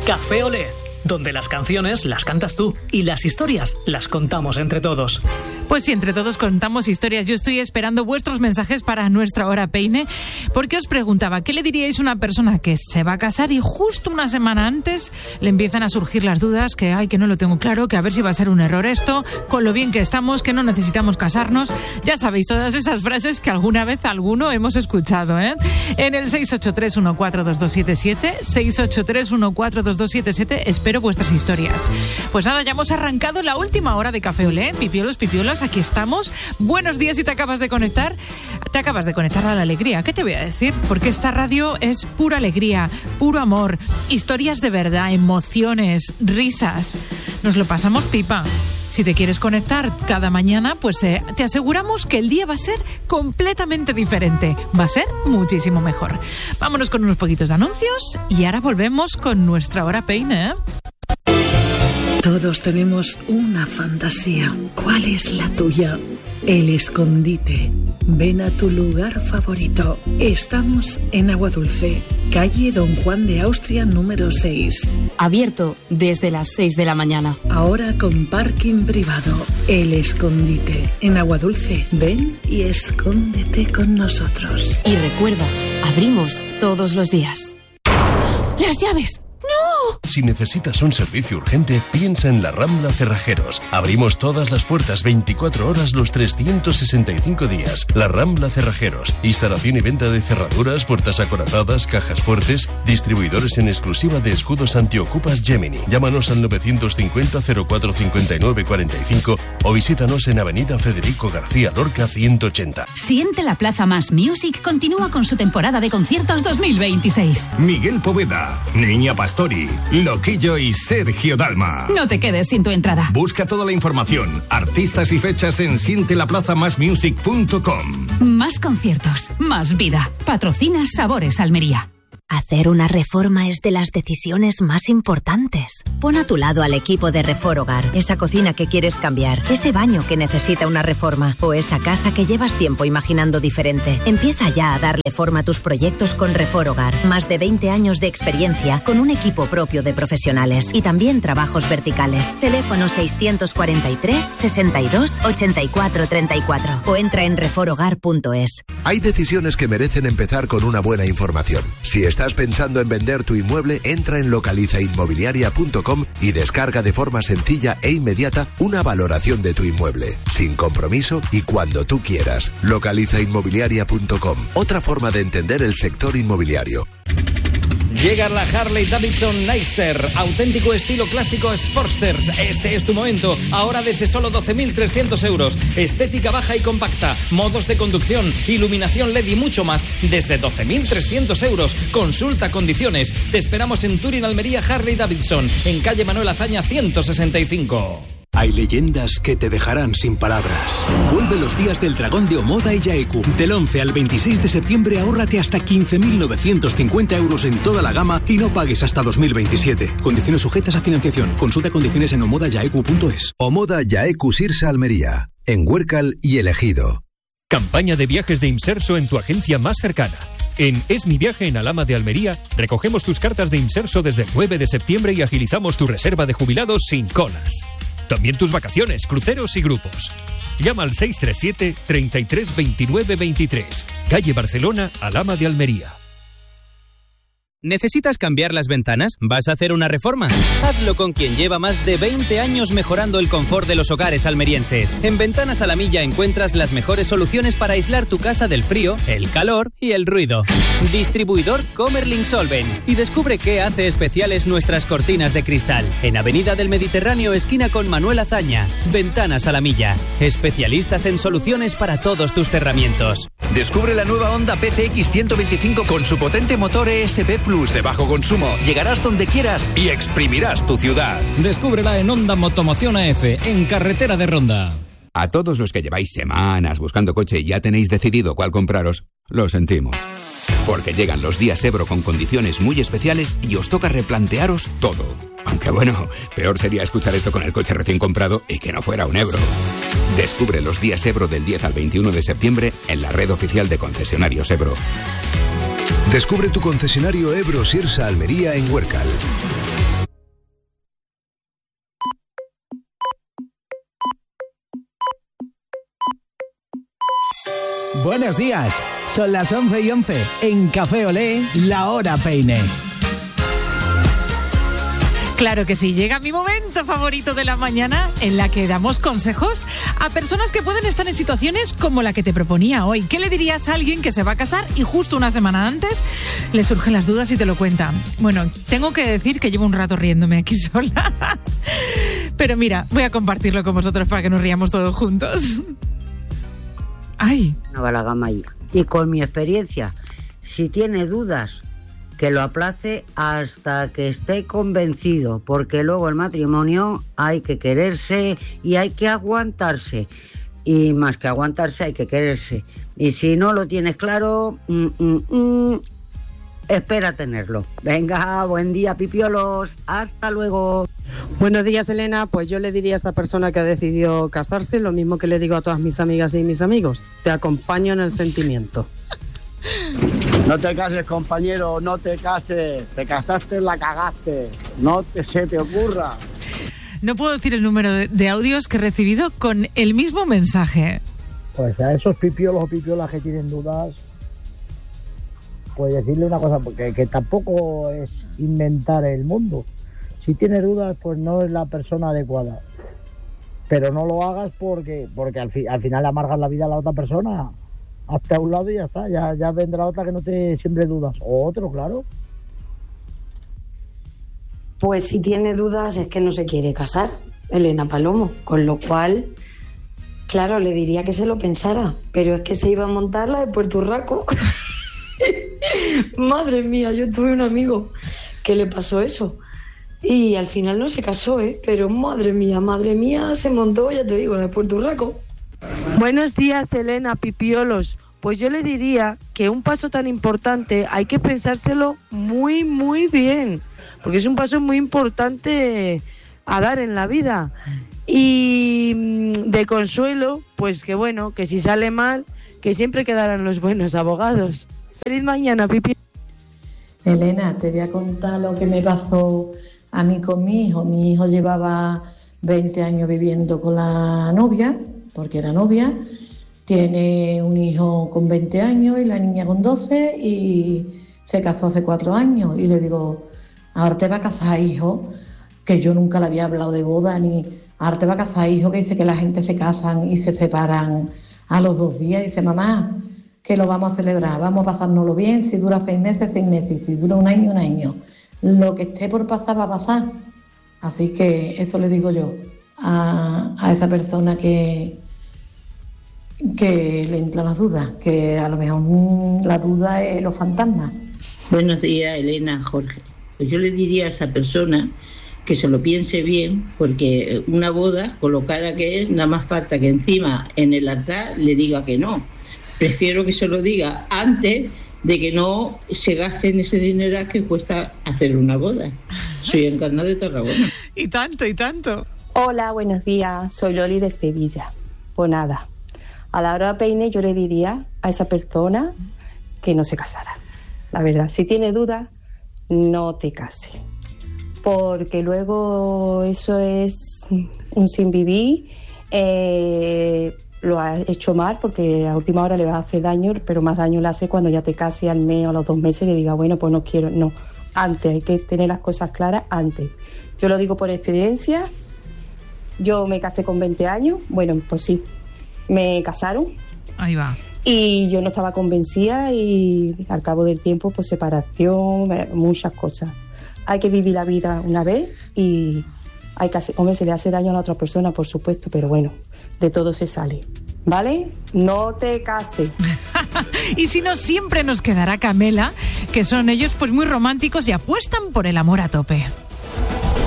Café Olé, donde las canciones las cantas tú y las historias las contamos entre todos. Pues sí, entre todos contamos historias. Yo estoy esperando vuestros mensajes para nuestra hora peine, porque os preguntaba, ¿qué le diríais a una persona que se va a casar y justo una semana antes le empiezan a surgir las dudas, que no lo tengo claro, que a ver si va a ser un error esto, con lo bien que estamos, que no necesitamos casarnos? Ya sabéis, todas esas frases que alguna vez alguno hemos escuchado, ¿eh? En el 683-142277, 683-142277, espero vuestras historias. Pues nada, ya hemos arrancado la última hora de Café Olé. Pipiolos, aquí estamos. Buenos días, si te acabas de conectar. Te acabas de conectar a la alegría. ¿Qué te voy a decir? Porque esta radio es pura alegría, puro amor, historias de verdad, emociones, risas. Nos lo pasamos pipa. Si te quieres conectar cada mañana, pues te aseguramos que el día va a ser completamente diferente. Va a ser muchísimo mejor. Vámonos con unos poquitos de anuncios y ahora volvemos con nuestra hora peine, ¿eh? Todos tenemos una fantasía. ¿Cuál es la tuya? El escondite. Ven a tu lugar favorito. Estamos en Agua Dulce, calle Don Juan de Austria número 6. Abierto desde las 6 de la mañana. Ahora con parking privado. El escondite. En Agua Dulce, ven y escóndete con nosotros. Y recuerda, abrimos todos los días. ¡Las llaves! ¡No! Si necesitas un servicio urgente, piensa en La Rambla Cerrajeros. Abrimos todas las puertas 24 horas los 365 días. La Rambla Cerrajeros. Instalación y venta de cerraduras, puertas acorazadas, cajas fuertes. Distribuidores en exclusiva de escudos antiocupas Gemini. Llámanos al 950 04 59 45 o visítanos en Avenida Federico García Lorca 180. Siente la Plaza Más Music continúa con su temporada de conciertos 2026. Miguel Poveda, Niña Pastori, Loquillo y Sergio Dalma. No te quedes sin tu entrada. Busca toda la información, artistas y fechas en sientelaplazamasmusic.com. Más conciertos, más vida. Patrocina Sabores Almería. Hacer una reforma es de las decisiones más importantes. Pon a tu lado al equipo de Refor Hogar. Esa cocina que quieres cambiar, ese baño que necesita una reforma o esa casa que llevas tiempo imaginando diferente. Empieza ya a darle forma a tus proyectos con Refor Hogar. Más de 20 años de experiencia con un equipo propio de profesionales y también trabajos verticales. Teléfono 643 62 84 34 o entra en reforhogar.es. Hay decisiones que merecen empezar con una buena información. Si estás pensando en vender tu inmueble, entra en localizainmobiliaria.com y descarga de forma sencilla e inmediata una valoración de tu inmueble, sin compromiso y cuando tú quieras. Localizainmobiliaria.com, otra forma de entender el sector inmobiliario. Llega la Harley Davidson Nightster, auténtico estilo clásico Sportsters. Este es tu momento, ahora desde solo 12.300 euros. Estética baja y compacta, modos de conducción, iluminación LED y mucho más, desde 12.300 euros. Consulta condiciones. Te esperamos en Turín, Almería, Harley Davidson, en calle Manuel Azaña 165. Hay leyendas que te dejarán sin palabras. Vuelve los días del dragón de Omoda y Yaeku. Del 11 al 26 de septiembre ahórrate hasta 15.950 euros en toda la gama y no pagues hasta 2027. Condiciones sujetas a financiación. Consulta condiciones en omodayaeku.es. Omoda Yaeku Sirsa Almería, en Huércal y El Ejido. Campaña de viajes de Imserso en tu agencia más cercana. En Es mi viaje en Alhama de Almería, recogemos tus cartas de Imserso desde el 9 de septiembre y agilizamos tu reserva de jubilados sin colas. También tus vacaciones, cruceros y grupos. Llama al 637 33 29 23. Calle Barcelona, Alhama de Almería. ¿Necesitas cambiar las ventanas? ¿Vas a hacer una reforma? Hazlo con quien lleva más de 20 años mejorando el confort de los hogares almerienses. En Ventanas a la Milla encuentras las mejores soluciones para aislar tu casa del frío, el calor y el ruido. Distribuidor Comerlin Solven. Y descubre qué hace especiales nuestras cortinas de cristal. En Avenida del Mediterráneo, esquina con Manuel Azaña. Ventanas a la Milla. Especialistas en soluciones para todos tus cerramientos. Descubre la nueva Honda PCX 125 con su potente motor ESP Plus de bajo consumo. Llegarás donde quieras y exprimirás tu ciudad. Descúbrela en Honda Motomoción AF, en carretera de Ronda. A todos los que lleváis semanas buscando coche y ya tenéis decidido cuál compraros, lo sentimos. Porque llegan los días Ebro con condiciones muy especiales y os toca replantearos todo. Aunque bueno, peor sería escuchar esto con el coche recién comprado y que no fuera un Ebro. Descubre los días Ebro del 10 al 21 de septiembre en la red oficial de concesionarios Ebro. Descubre tu concesionario Ebro Sirsa Almería en Huércal. Buenos días, son las 11:11 en Café Olé, la hora peine. Claro que sí, llega mi momento favorito de la mañana en la que damos consejos a personas que pueden estar en situaciones como la que te proponía hoy. ¿Qué le dirías a alguien que se va a casar y justo una semana antes le surgen las dudas y te lo cuenta? Bueno, tengo que decir que llevo un rato riéndome aquí sola. Pero mira, voy a compartirlo con vosotros para que nos riamos todos juntos. ¡Ay! No va la gama ahí. Y con mi experiencia, si tiene dudas, que lo aplace hasta que esté convencido, porque luego el matrimonio hay que quererse y hay que aguantarse. Y más que aguantarse, hay que quererse. Y si no lo tienes claro, espera tenerlo. Venga, buen día, pipiolos. Hasta luego. Buenos días, Elena. Pues yo le diría a esa persona que ha decidido casarse lo mismo que le digo a todas mis amigas y mis amigos. Te acompaño en el sentimiento. No te cases, compañero, no te cases. Te casaste, la cagaste. No se te ocurra. No puedo decir el número de audios que he recibido con el mismo mensaje. Pues a esos pipiolos o pipiolas que tienen dudas, pues decirle una cosa, porque que tampoco es inventar el mundo. Si tienes dudas, pues no es la persona adecuada. Pero no lo hagas porque al final le amargas la vida a la otra persona. Hazte a un lado y ya está. Ya vendrá otra que no te siembre dudas. O otro, claro. Pues si tiene dudas es que no se quiere casar, Elena Palomo. Con lo cual, claro, le diría que se lo pensara. Pero es que se iba a montar la de Puerto Urraco. Madre mía, yo tuve un amigo que le pasó eso. Y al final no se casó, pero madre mía, se montó, ya te digo, la de Puerto Urraco. Buenos días, Elena, pipiolos. Pues yo le diría que un paso tan importante hay que pensárselo muy, muy bien, porque es un paso muy importante a dar en la vida. Y de consuelo, pues que bueno, que si sale mal, que siempre quedarán los buenos abogados. Feliz mañana, pipi. Elena, te voy a contar lo que me pasó a mí con mi hijo. Mi hijo llevaba 20 años viviendo con la novia, porque era novia. Tiene un hijo con 20 años y la niña con 12 y se casó hace 4 años. Y le digo, ahora te va a casar, hijo, que yo nunca le había hablado de boda, ni ahora te va a casar, hijo, que dice que la gente se casan y se separan a los 2 días. Dice, mamá, que lo vamos a celebrar, vamos a pasárnoslo bien, si dura 6 meses, 6 meses, si dura un año. Lo que esté por pasar va a pasar. Así que eso le digo yo a esa persona que le entran las dudas, que a lo mejor la duda es los fantasmas. Buenos días, Elena, Jorge. Pues yo le diría a esa persona que se lo piense bien, porque una boda, con lo cara que es, nada más falta que encima en el altar le diga que no. Prefiero que se lo diga antes de que no se gaste en ese dinero que cuesta hacer una boda. Soy Encarnada de Tarragona. Y tanto. Hola, buenos días. Soy Loli de Sevilla. Pues nada, a la hora de peine yo le diría a esa persona que no se casara. La verdad, si tiene dudas, no te cases. Porque luego eso es un sin vivir. Lo ha hecho mal porque a última hora le va a hacer daño, pero más daño le hace cuando ya te cases al mes o a los 2 meses y le diga, bueno, pues no quiero. No, antes, hay que tener las cosas claras antes. Yo lo digo por experiencia. Yo me casé con 20 años, bueno, pues sí, me casaron. Ahí va. Y yo no estaba convencida y al cabo del tiempo, pues separación, muchas cosas. Hay que vivir la vida una vez y hay que hacer, hombre, se le hace daño a la otra persona, por supuesto, pero bueno, de todo se sale, ¿vale? No te cases. Y si no, siempre nos quedará Camela, que son ellos pues muy románticos y apuestan por el amor a tope.